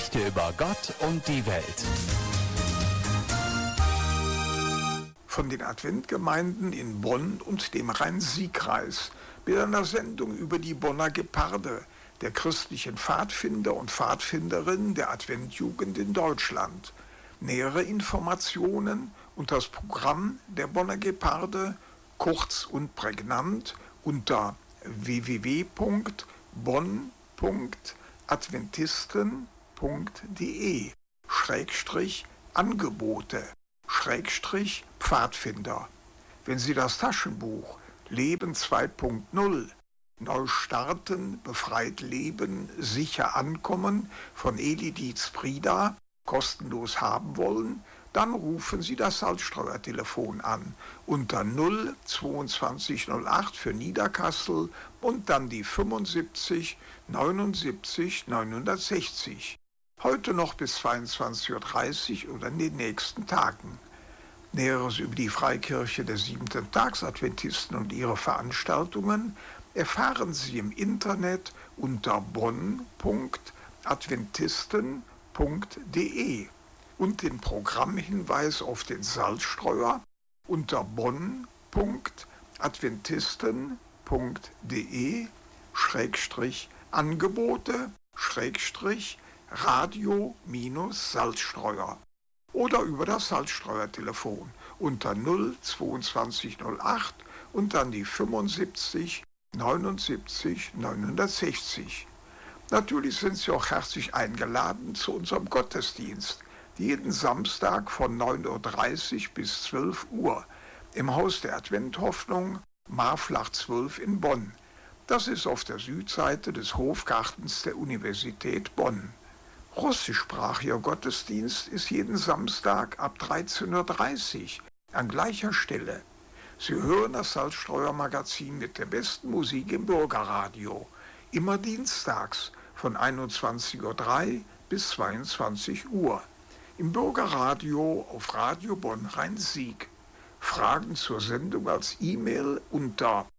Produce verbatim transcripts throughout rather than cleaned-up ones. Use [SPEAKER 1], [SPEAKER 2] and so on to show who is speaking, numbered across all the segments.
[SPEAKER 1] Geschichte über Gott und die Welt.
[SPEAKER 2] Von den Adventgemeinden in Bonn und dem Rhein-Sieg-Kreis mit einer Sendung über die Bonner Geparde, der christlichen Pfadfinder und Pfadfinderinnen der Adventjugend in Deutschland. Nähere Informationen und das Programm der Bonner Geparde, kurz und prägnant, unter w w w punkt bonn punkt adventisten punkt de Schrägstrich Angebote Schrägstrich Pfadfinder. Wenn Sie das Taschenbuch Leben zwei punkt null Neu starten, befreit leben, sicher ankommen von Eli Dietz-Prida kostenlos haben wollen, dann rufen Sie das Salzstreuertelefon an unter null zweiundzwanzig null acht für Niederkassel und dann die fünfundsiebzig neunundsiebzig neunhundertsechzig. Heute noch bis zweiundzwanzig Uhr dreißig oder in den nächsten Tagen. Näheres über die Freikirche der Siebenten Tagsadventisten und ihre Veranstaltungen erfahren Sie im Internet unter bonn punkt adventisten punkt de und den Programmhinweis auf den Salzstreuer unter bonn punkt adventisten punkt de Schrägstrich Angebote Schrägstrich Radio minus Salzstreuer oder über das Salzstreuertelefon unter null zweiundzwanzig null acht und dann die fünfundsiebzig neunundsiebzig neunhundertsechzig. Natürlich sind Sie auch herzlich eingeladen zu unserem Gottesdienst, jeden Samstag von neun Uhr dreißig bis zwölf Uhr im Haus der Adventhoffnung, Marflach zwölf in Bonn. Das ist auf der Südseite des Hofgartens der Universität Bonn. Russischsprachiger Gottesdienst ist jeden Samstag ab dreizehn Uhr dreißig an gleicher Stelle. Sie hören das Salzstreuer-Magazin mit der besten Musik im Bürgerradio, immer dienstags von einundzwanzig Uhr drei bis zweiundzwanzig Uhr. Im Bürgerradio auf Radio Bonn Rhein-Sieg. Fragen zur Sendung als E-Mail unter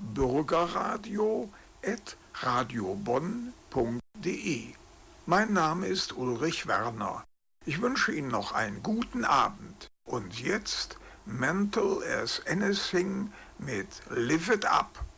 [SPEAKER 2] bürgerradio at radiobonn punkt de. Mein Name ist Ulrich Werner. Ich wünsche Ihnen noch einen guten Abend. Und jetzt Mental as Anything mit Live It Up.